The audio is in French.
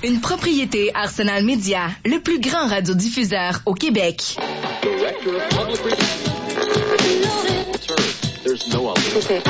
Une propriété Arsenal Média, le plus grand radiodiffuseur au Québec. Director of Public Relations. There's no other.